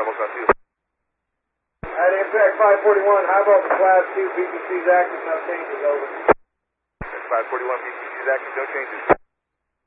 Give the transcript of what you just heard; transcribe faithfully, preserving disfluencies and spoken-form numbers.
Pebble Cross two. At Impact five forty-one, how about the Class two B B C's active, no changes, over. five forty-one, B B C's active, no changes.